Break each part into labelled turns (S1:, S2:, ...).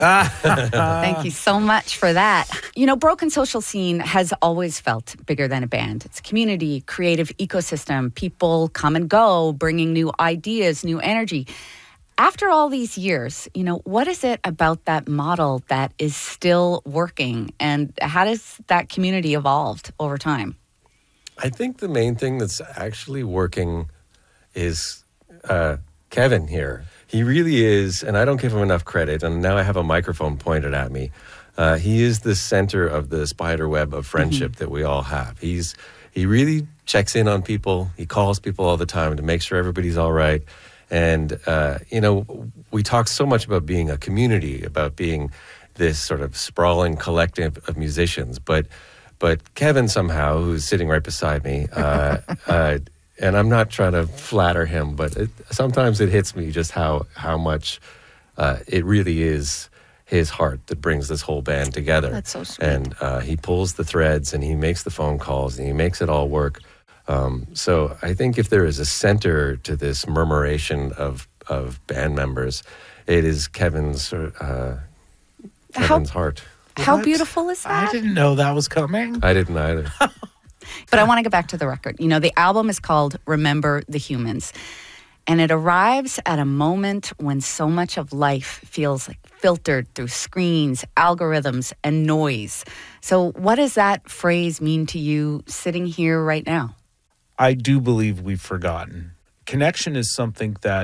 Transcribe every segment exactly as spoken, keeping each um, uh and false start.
S1: Thank you so much for that. You know, Broken Social Scene has always felt bigger than a band. It's a community, creative ecosystem. People come and go, bringing new ideas, new energy. After all these years, you know, what is it about that model that is still working? And how does that community evolved over time?
S2: I think the main thing that's actually working is uh, Kevin here. He really is, and I don't give him enough credit, and now I have a microphone pointed at me. Uh, he is the center of the spider web of friendship mm-hmm. that we all have. He's He really checks in on people. He calls people all the time to make sure everybody's all right. And, uh, you know, we talk so much about being a community, about being this sort of sprawling collective of musicians. But but Kevin somehow, who's sitting right beside me, uh, uh, and I'm not trying to flatter him, but it, sometimes it hits me just how, how much uh, it really is his heart that brings this whole band together.
S1: That's so sweet.
S2: And uh, he pulls the threads and he makes the phone calls and he makes it all work. Um, so I think if there is a center to this murmuration of of band members, it is Kevin's uh, Kevin's
S1: how,
S2: heart.
S1: How
S3: What?
S1: beautiful is that?
S3: I didn't know that was coming.
S2: I didn't either.
S1: But I want to get back to the record. You know, the album is called Remember the Humans. And it arrives at a moment when so much of life feels like filtered through screens, algorithms, and noise. So what does that phrase mean to you sitting here right now?
S3: I do believe we've forgotten. Connection is something that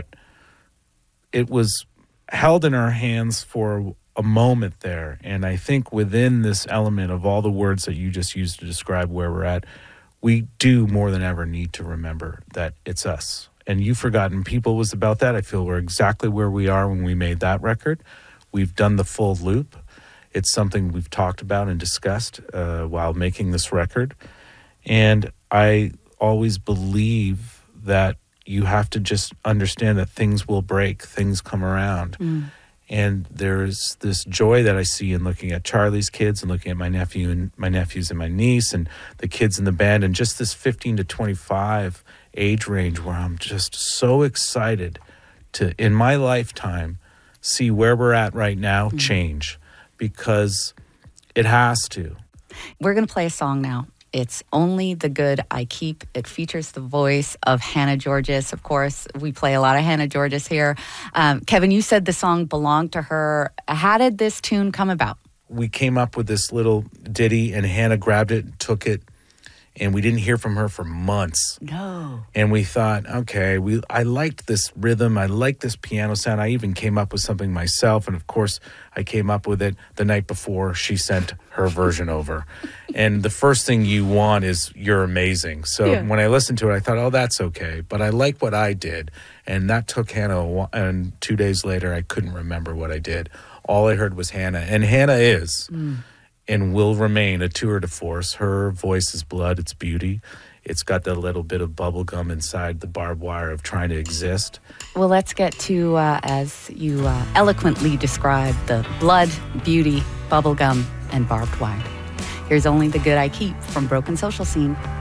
S3: it was held in our hands for a moment there. And I think within this element of all the words that you just used to describe where we're at, we do more than ever need to remember that it's us. And You've Forgotten People was about that. I feel we're exactly where we are when we made that record. We've done the full loop. It's something we've talked about and discussed uh, while making this record. And I always believe that you have to just understand that things will break, things come around. Mm. And there's this joy that I see in looking at Charlie's kids and looking at my nephew and my nephews and my niece and the kids in the band and just this fifteen to twenty-five age range where I'm just so excited to, in my lifetime, see where we're at right now mm. change, because it has to.
S1: We're going to play a song now. It's Only the Good I Keep. It features the voice of Hannah Georgas. Of course, we play a lot of Hannah Georgas here. Um, Kevin, you said the song belonged to her. How did this tune come about?
S3: We came up with this little ditty, and Hannah grabbed it and took it, and we didn't hear from her for months.
S1: No.
S3: And we thought, okay, we I liked this rhythm. I liked this piano sound. I even came up with something myself. And, of course, I came up with it the night before she sent her version over. And the first thing you want is you're amazing. So yeah. when I listened to it, I thought, oh, that's okay. But I like what I did. And that took Hannah a while, and two days later, I couldn't remember what I did. All I heard was Hannah. And Hannah is... Mm. and will remain a tour de force. Her voice is blood, it's beauty. It's got that little bit of bubble gum inside the barbed wire of trying to exist.
S1: Well, let's get to, uh, as you uh, eloquently described, the blood, beauty, bubble gum, and barbed wire. Here's Only the Good I Keep from Broken Social Scene.